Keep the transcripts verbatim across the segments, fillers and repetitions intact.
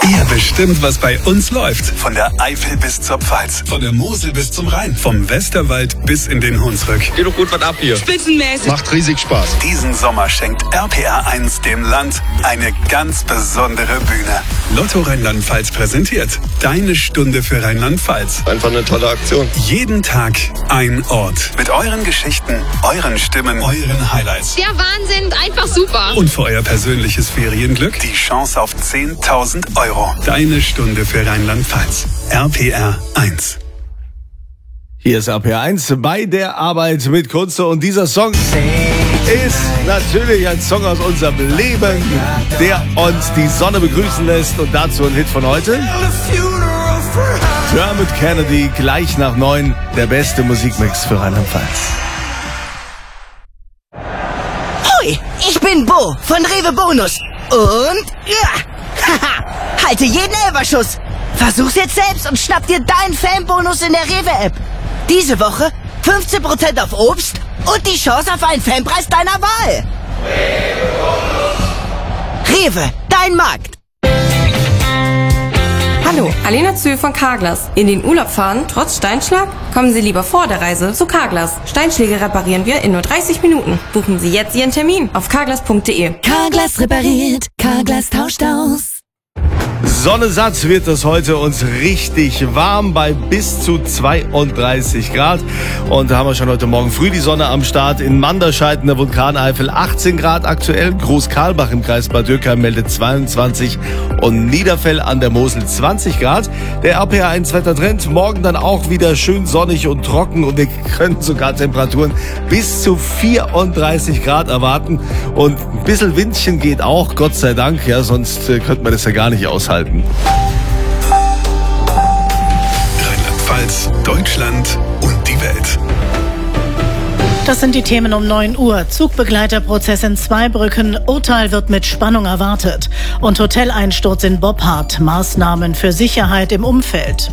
Ihr bestimmt, was bei uns läuft. Von der Eifel bis zur Pfalz. Von der Mosel bis zum Rhein. Vom Westerwald bis in den Hunsrück. Geht doch gut was ab hier. Spitzenmäßig. Macht riesig Spaß. Diesen Sommer schenkt R P R eins dem Land eine ganz besondere Bühne. Lotto Rheinland-Pfalz präsentiert Deine Stunde für Rheinland-Pfalz. Einfach eine tolle Aktion. Jeden Tag ein Ort. Mit euren Geschichten, euren Stimmen, euren Highlights. Der Wahnsinn, einfach super. Und für euer persönliches Ferienglück die Chance auf zehntausend Euro. Deine Stunde für Rheinland-Pfalz. R P R eins. Hier ist R P R eins bei der Arbeit mit Kunze und dieser Song ist natürlich ein Song aus unserem Leben, der uns die Sonne begrüßen lässt und dazu ein Hit von heute. Dermot Kennedy, gleich nach neun, der beste Musikmix für Rheinland-Pfalz. Hoi, ich bin Bo von Rewe Bonus und ja, haha, halte jeden Elberschuss. Versuch's jetzt selbst und schnapp dir deinen Fanbonus in der Rewe-App. Diese Woche fünfzehn Prozent auf Obst und die Chance auf einen Fanpreis deiner Wahl. Rewe, dein Markt. Hallo, Alena Zühl von Carglass. In den Urlaub fahren, trotz Steinschlag? Kommen Sie lieber vor der Reise zu Carglass. Steinschläge reparieren wir in nur dreißig Minuten. Buchen Sie jetzt Ihren Termin auf carglass punkt de. Carglass repariert, Carglass tauscht aus. Sonnesatt wird es heute uns richtig warm bei bis zu zweiunddreißig Grad. Und da haben wir schon heute Morgen früh die Sonne am Start. In Manderscheid in der Vulkaneifel achtzehn Grad aktuell. Groß-Karlbach im Kreis Bad Dürkheim meldet zweiundzwanzig und Niederfell an der Mosel zwanzig Grad. Der R P R eins Wettertrend morgen dann auch wieder schön sonnig und trocken und wir können sogar Temperaturen bis zu vierunddreißig Grad erwarten. Und ein bisschen Windchen geht auch, Gott sei Dank, ja, sonst äh, könnte man das ja gar nicht aushalten. Rheinland-Pfalz, Deutschland und die Welt. Das sind die Themen um neun Uhr. Zugbegleiterprozess in Zweibrücken. Urteil wird mit Spannung erwartet. Und Hoteleinsturz in Boppard. Maßnahmen für Sicherheit im Umfeld.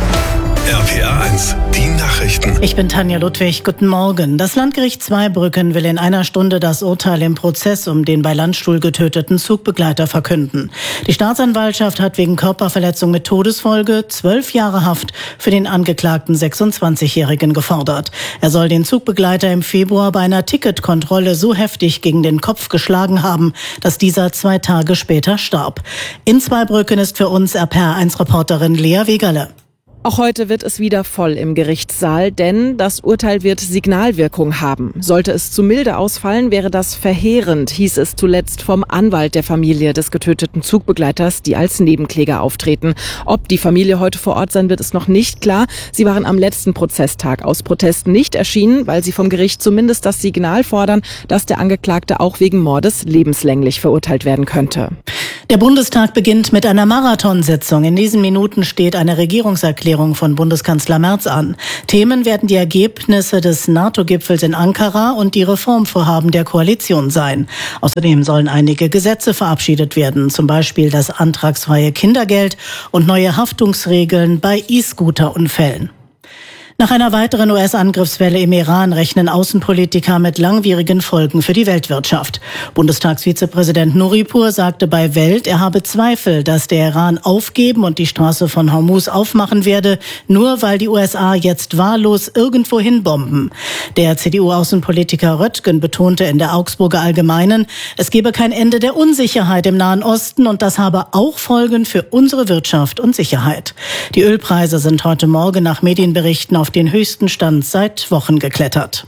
R P R eins, die Nachrichten. Ich bin Tanja Ludwig, guten Morgen. Das Landgericht Zweibrücken will in einer Stunde das Urteil im Prozess um den bei Landstuhl getöteten Zugbegleiter verkünden. Die Staatsanwaltschaft hat wegen Körperverletzung mit Todesfolge zwölf Jahre Haft für den angeklagten sechsundzwanzigjährigen gefordert. Er soll den Zugbegleiter im Februar bei einer Ticketkontrolle so heftig gegen den Kopf geschlagen haben, dass dieser zwei Tage später starb. In Zweibrücken ist für uns R P R eins Reporterin Lea Wegerle. Auch heute wird es wieder voll im Gerichtssaal, denn das Urteil wird Signalwirkung haben. Sollte es zu milde ausfallen, wäre das verheerend, hieß es zuletzt vom Anwalt der Familie des getöteten Zugbegleiters, die als Nebenkläger auftreten. Ob die Familie heute vor Ort sein wird, ist noch nicht klar. Sie waren am letzten Prozesstag aus Protesten nicht erschienen, weil sie vom Gericht zumindest das Signal fordern, dass der Angeklagte auch wegen Mordes lebenslänglich verurteilt werden könnte. Der Bundestag beginnt mit einer Marathonsitzung. In diesen Minuten steht eine Regierungserklärung von Bundeskanzler Merz an. Themen werden die Ergebnisse des NATO-Gipfels in Ankara und die Reformvorhaben der Koalition sein. Außerdem sollen einige Gesetze verabschiedet werden, zum Beispiel das antragsfreie Kindergeld und neue Haftungsregeln bei E-Scooter-Unfällen. Nach einer weiteren U S-Angriffswelle im Iran rechnen Außenpolitiker mit langwierigen Folgen für die Weltwirtschaft. Bundestagsvizepräsident Nuripur sagte bei Welt, er habe Zweifel, dass der Iran aufgeben und die Straße von Hormuz aufmachen werde, nur weil die U S A jetzt wahllos irgendwo hinbomben. Der C D U-Außenpolitiker Röttgen betonte in der Augsburger Allgemeinen, es gebe kein Ende der Unsicherheit im Nahen Osten und das habe auch Folgen für unsere Wirtschaft und Sicherheit. Die Ölpreise sind heute Morgen nach Medienberichten auf den höchsten Stand seit Wochen geklettert.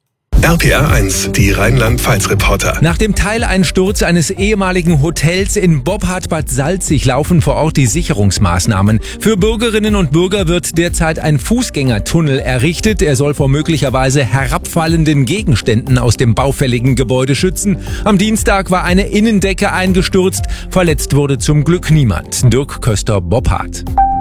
R P R eins, die Rheinland-Pfalz-Reporter. Nach dem Teileinsturz eines ehemaligen Hotels in Boppard Bad Salzig laufen vor Ort die Sicherungsmaßnahmen. Für Bürgerinnen und Bürger wird derzeit ein Fußgängertunnel errichtet. Er soll vor möglicherweise herabfallenden Gegenständen aus dem baufälligen Gebäude schützen. Am Dienstag war eine Innendecke eingestürzt. Verletzt wurde zum Glück niemand. Dirk Köster, Boppard.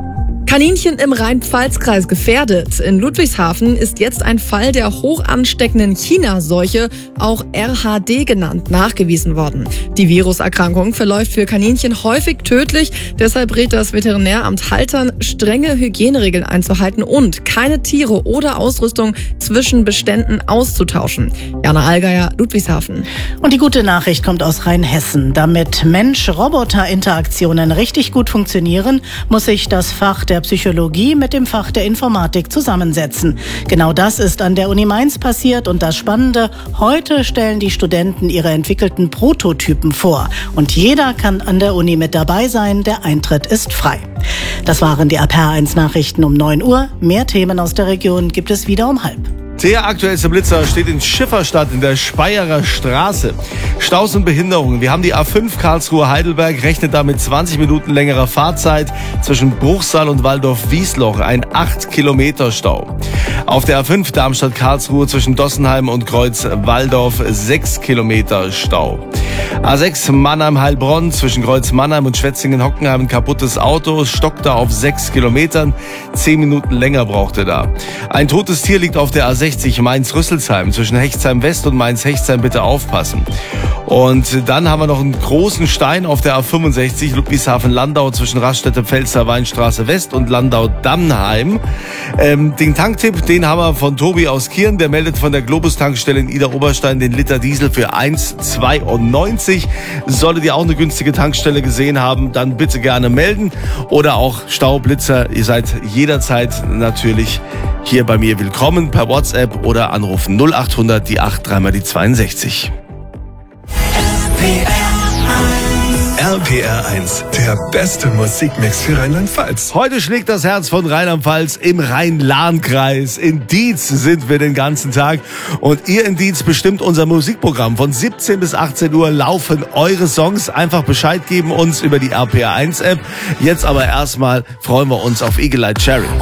Kaninchen im Rhein-Pfalz-Kreis gefährdet. In Ludwigshafen ist jetzt ein Fall der hoch ansteckenden China-Seuche, auch R H D genannt, nachgewiesen worden. Die Viruserkrankung verläuft für Kaninchen häufig tödlich. Deshalb rät das Veterinäramt Haltern, strenge Hygieneregeln einzuhalten und keine Tiere oder Ausrüstung zwischen Beständen auszutauschen. Jana Allgeier, Ludwigshafen. Und die gute Nachricht kommt aus Rheinhessen. Damit Mensch-Roboter-Interaktionen richtig gut funktionieren, muss sich das Fach der Psychologie mit dem Fach der Informatik zusammensetzen. Genau das ist an der Uni Mainz passiert und das Spannende, heute stellen die Studenten ihre entwickelten Prototypen vor. Und jeder kann an der Uni mit dabei sein, der Eintritt ist frei. Das waren die R P R eins Nachrichten um neun Uhr. Mehr Themen aus der Region gibt es wieder um halb. Der aktuellste Blitzer steht in Schifferstadt in der Speyerer Straße. Staus und Behinderungen. Wir haben die A fünf Karlsruhe-Heidelberg, rechnet damit zwanzig Minuten längerer Fahrzeit zwischen Bruchsal und Waldorf-Wiesloch. Ein acht Kilometer Stau. Auf der A fünf Darmstadt-Karlsruhe zwischen Dossenheim und Kreuz-Waldorf sechs Kilometer Stau. A sechs Mannheim-Heilbronn zwischen Kreuz-Mannheim und Schwetzingen-Hockenheim ein kaputtes Auto, stockt da auf sechs Kilometern. zehn Minuten länger braucht er da. Ein totes Tier liegt auf der A sechzig Mainz-Rüsselsheim zwischen Hechtsheim-West und Mainz-Hechtsheim, bitte aufpassen. Und dann haben wir noch einen großen Stein auf der A fünfundsechzig Ludwigshafen-Landau zwischen Raststätte-Pfälzer Weinstraße West und Landau-Dannheim. Ähm, den Tanktipp, den haben wir von Tobi aus Kirn, der meldet von der Globus-Tankstelle in Ida-Oberstein den Liter Diesel für eins Komma zweiundneunzig. Solltet ihr auch eine günstige Tankstelle gesehen haben, dann bitte gerne melden. Oder auch Staublitzer, ihr seid jederzeit natürlich hier bei mir willkommen per WhatsApp oder anrufen null acht hundert die acht dreimal die zweiundsechzig. R P R eins, der beste Musikmix für Rheinland-Pfalz. Heute schlägt das Herz von Rheinland-Pfalz im Rhein-Lahn-Kreis. In Dietz sind wir den ganzen Tag. Und ihr in Dietz bestimmt unser Musikprogramm. Von siebzehn bis achtzehn Uhr laufen eure Songs. Einfach Bescheid geben uns über die R P R eins App. Jetzt aber erstmal freuen wir uns auf Eagle Eye Cherry.